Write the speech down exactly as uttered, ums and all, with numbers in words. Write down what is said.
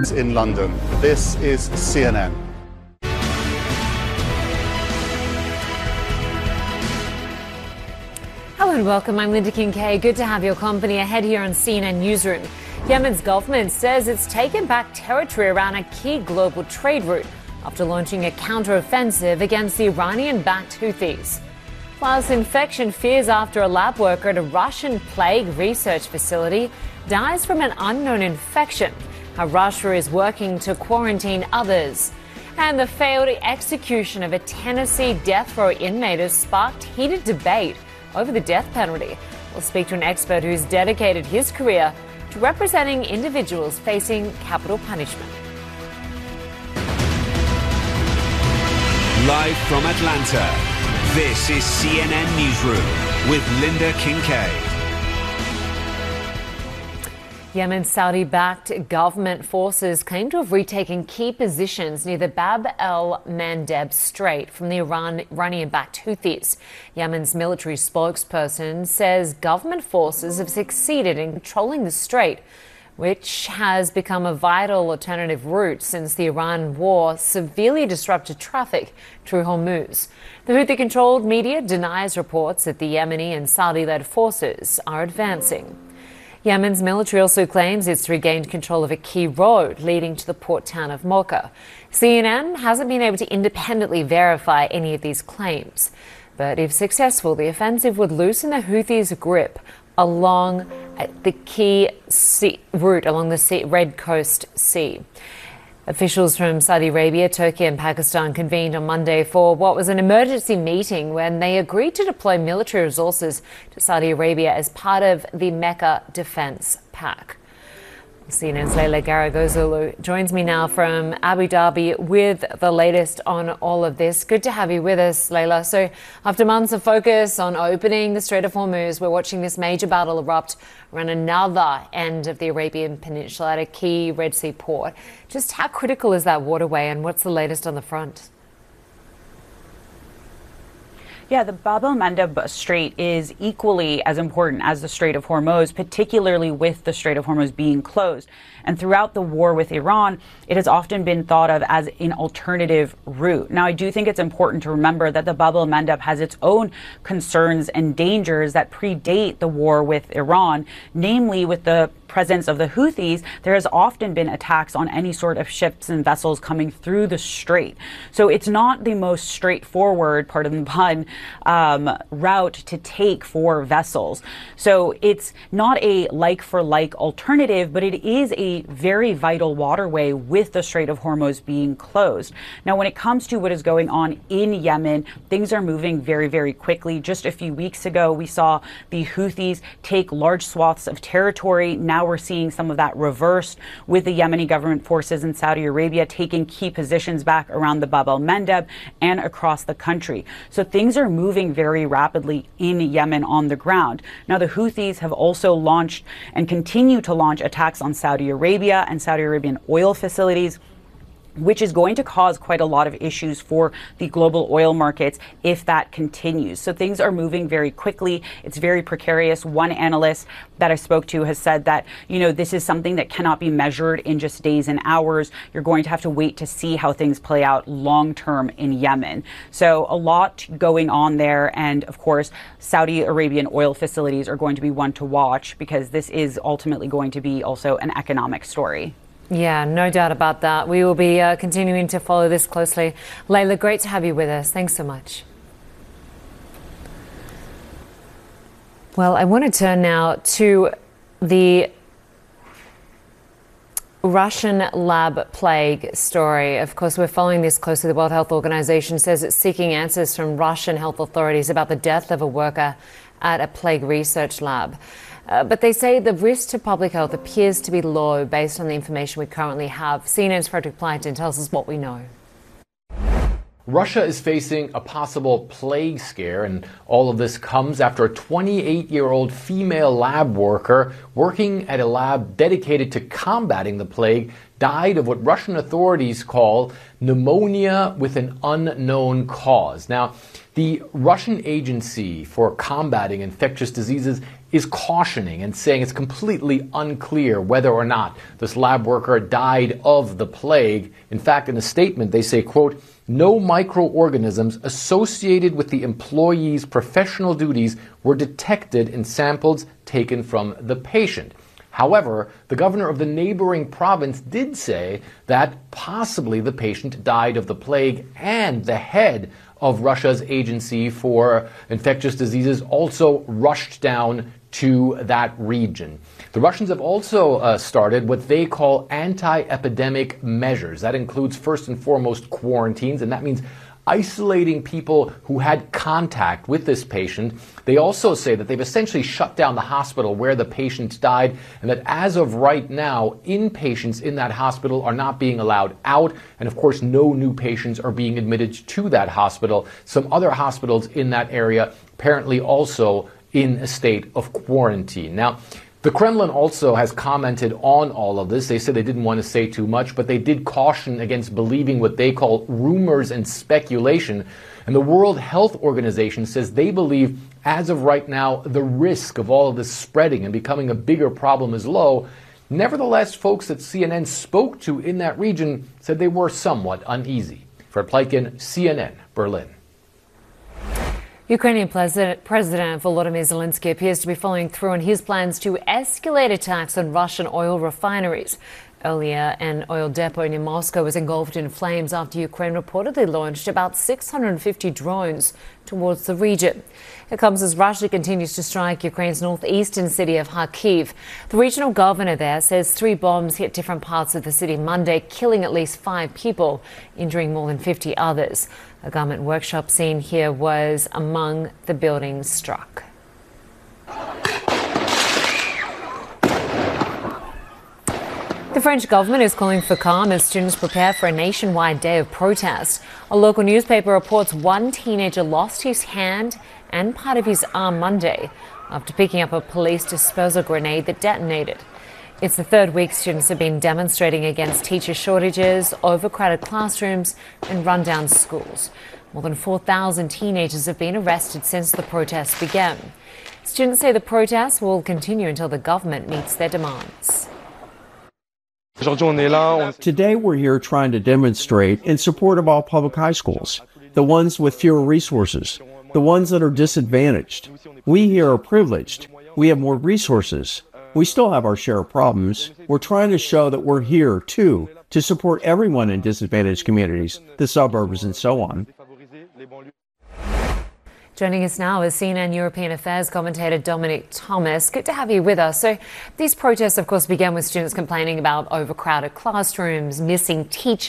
News in London. This is C N N. Hello and welcome. I'm Linda Kincaid. Good to have your company ahead here on C N N Newsroom. Yemen's government says it's taken back territory around a key global trade route after launching a counter-offensive against the Iranian-backed Houthis. Plus, infection fears after a lab worker at a Russian plague research facility dies from an unknown infection. How Russia is working to quarantine others. And the failed execution of a Tennessee death row inmate has sparked heated debate over the death penalty. We'll speak to an expert who's dedicated his career to representing individuals facing capital punishment. Live from Atlanta, this is C N N Newsroom with Linda Kincaid. Yemen's Saudi-backed government forces claim to have retaken key positions near the Bab el-Mandeb Strait from the Iran, Iranian-backed Houthis. Yemen's military spokesperson says government forces have succeeded in controlling the strait, which has become a vital alternative route since the Iran war severely disrupted traffic through Hormuz. The Houthi-controlled media denies reports that the Yemeni and Saudi-led forces are advancing. Yemen's military also claims it's regained control of a key road leading to the port town of Mocha. C N N hasn't been able to independently verify any of these claims. But if successful, the offensive would loosen the Houthis' grip along the key sea route along the sea, Red Coast Sea. Officials from Saudi Arabia, Turkey and Pakistan convened on Monday for what was an emergency meeting when they agreed to deploy military resources to Saudi Arabia as part of the Mecca Defense Pact. C N N's Leila Garagozulu joins me now from Abu Dhabi with the latest on all of this. Good to have you with us, Leila. So after months of focus on opening the Strait of Hormuz, we're watching this major battle erupt around another end of the Arabian Peninsula at a key Red Sea port. Just how critical is that waterway and what's the latest on the front? Yeah, the Bab el-Mandeb Strait is equally as important as the Strait of Hormuz, particularly with the Strait of Hormuz being closed. And throughout the war with Iran, it has often been thought of as an alternative route. Now, I do think it's important to remember that the Bab el-Mandeb has its own concerns and dangers that predate the war with Iran, namely with the presence of the Houthis. There has often been attacks on any sort of ships and vessels coming through the strait. So it's not the most straightforward, pardon the pun, um, route to take for vessels. So it's not a like-for-like alternative, but it is a very vital waterway with the Strait of Hormuz being closed. Now, when it comes to what is going on in Yemen, things are moving very, very quickly. Just a few weeks ago, we saw the Houthis take large swaths of territory. Now we're seeing some of that reversed with the Yemeni government forces in Saudi Arabia taking key positions back around the Bab el-Mandeb and across the country. So things are moving very rapidly in Yemen on the ground. Now, the Houthis have also launched and continue to launch attacks on Saudi Arabia and Saudi Arabian oil facilities, which is going to cause quite a lot of issues for the global oil markets if that continues. So things are moving very quickly. It's very precarious. One analyst that I spoke to has said that, you know, this is something that cannot be measured in just days and hours. You're going to have to wait to see how things play out long term in Yemen. So a lot going on there. And of course, Saudi Arabian oil facilities are going to be one to watch because this is ultimately going to be also an economic story. Yeah, no doubt about that. We will be uh, continuing to follow this closely. Leila, great to have you with us. Thanks so much. Well, I want to turn now to the Russian lab plague story. Of course, we're following this closely. The World Health Organization says it's seeking answers from Russian health authorities about the death of a worker at a plague research lab. Uh, but they say the risk to public health appears to be low based on the information we currently have. C N N's Frederick Plyton tells us what we know. Russia is facing a possible plague scare, and all of this comes after a twenty-eight-year-old female lab worker working at a lab dedicated to combating the plague died of what Russian authorities call pneumonia with an unknown cause. Now, the Russian Agency for Combating Infectious Diseases is cautioning and saying it's completely unclear whether or not this lab worker died of the plague. In fact, in a statement, they say, quote, "No microorganisms associated with the employee's professional duties were detected in samples taken from the patient." However, the governor of the neighboring province did say that possibly the patient died of the plague, and the head of Russia's Agency for Infectious Diseases also rushed down to that region. The Russians have also uh, started what they call anti-epidemic measures. That includes first and foremost quarantines, and that means isolating people who had contact with this patient. They also say that they've essentially shut down the hospital where the patient died, and that as of right now, inpatients in that hospital are not being allowed out, and of course no new patients are being admitted to that hospital. Some other hospitals in that area apparently also in a state of quarantine. Now, the Kremlin also has commented on all of this. They said they didn't want to say too much, but they did caution against believing what they call rumors and speculation. And the World Health Organization says they believe, as of right now, the risk of all of this spreading and becoming a bigger problem is low. Nevertheless, folks that C N N spoke to in that region said they were somewhat uneasy. Fred Pleitgen, C N N, Berlin. Ukrainian President, President Volodymyr Zelensky appears to be following through on his plans to escalate attacks on Russian oil refineries. Earlier, an oil depot near Moscow was engulfed in flames after Ukraine reportedly launched about six hundred fifty drones towards the region. It comes as Russia continues to strike Ukraine's northeastern city of Kharkiv. The regional governor there says three bombs hit different parts of the city Monday, killing at least five people, injuring more than fifty others. A garment workshop seen here was among the buildings struck. The French government is calling for calm as students prepare for a nationwide day of protest. A local newspaper reports one teenager lost his hand and part of his arm Monday after picking up a police disposal grenade that detonated. It's the third week students have been demonstrating against teacher shortages, overcrowded classrooms and rundown schools. More than four thousand teenagers have been arrested since the protests began. Students say the protests will continue until the government meets their demands. Today we're here trying to demonstrate in support of all public high schools, the ones with fewer resources, the ones that are disadvantaged. We here are privileged. We have more resources. We still have our share of problems. We're trying to show that we're here, too, to support everyone in disadvantaged communities, the suburbs and so on. Joining us now is C N N European Affairs commentator Dominic Thomas. Good to have you with us. So these protests, of course, began with students complaining about overcrowded classrooms, missing teachers.